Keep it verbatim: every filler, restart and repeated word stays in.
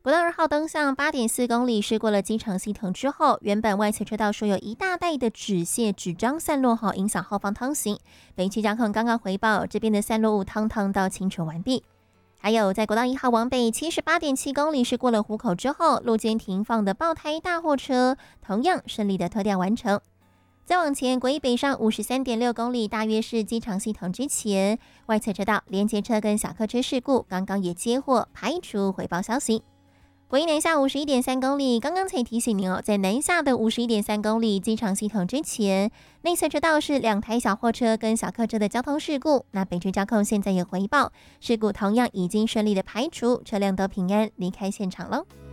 国道二号东向八点四公里驶过了机场系统之后，原本外侧车道说有一大袋的纸屑纸张散落后，影响后方通行。北区交控刚刚回报，这边的散落物汤汤到清除完毕。还有在国道一号往北七十八点七公里驶过了湖口之后，路肩停放的爆胎大货车同样顺利的拖吊完成。再往前，国一北上五十三点六公里，大约是机场系统之前，外侧车道连接车跟小客车事故刚刚也接获排除回报消息。国一南下五十一点三公里，刚刚才提醒您哦，在南下的五十一点三公里机场系统之前，内侧车道是两台小货车跟小客车的交通事故。那北区交控现在也回报，事故同样已经顺利的排除，车辆都平安离开现场了。